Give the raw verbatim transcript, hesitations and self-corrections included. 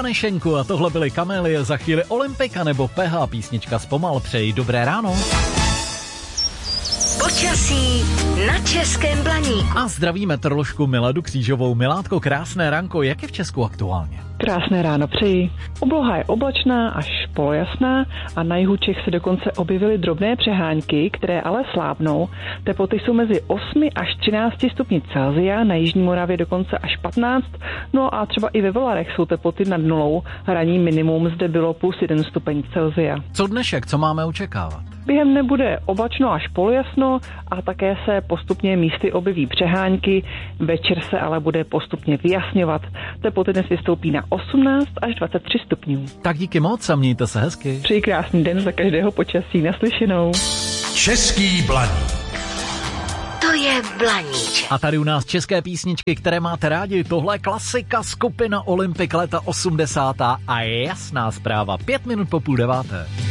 Ivanešenko a tohle byly Kamelie, za chvíli Olympika nebo P H, písnička Zpomal. Přeji dobré ráno. Počasí na Českém Blaníku. A zdraví meteoroložku Miladu Křížovou. Miládko, krásné ránko, jak je v Česku aktuálně? Krásné ráno přeji. Obloha je oblačná až polojasná a na jihu Čech se dokonce objevily drobné přehánky, které ale slábnou. Teploty jsou mezi osmi až třinácti stupni Celsia, na jižní Moravě dokonce až patnáct, no a třeba i ve Velarech jsou teploty nad nulou. Ranní minimum zde bylo plus jeden stupeň Celsia. Co dnešek, co máme očekávat? Během dne bude oblačno až polojasno a také se postupně místy objeví přehánky, večer se ale bude postupně vyjasňovat. Teploty dnes vystoupí na osmnáct až dvacet tři stupňů. Tak díky moc a mějte se hezky. Přeji krásný den za každého počasí, naslyšenou. Český Blaník. To je Blaníček. A tady u nás české písničky, které máte rádi. Tohle je klasika, skupina Olympik léta osmdesátá a jasná zpráva. Pět minut po půl deváté.